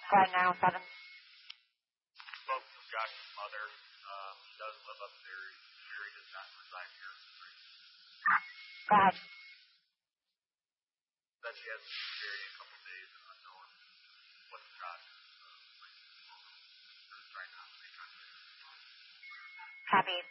Right now, 7. Spoke to Josh's mother. She does live up there. Sherry does not reside here. Go ahead. That she hasn't seen Sherry in a couple of days and unknown what Josh is trying to make contact. Copy.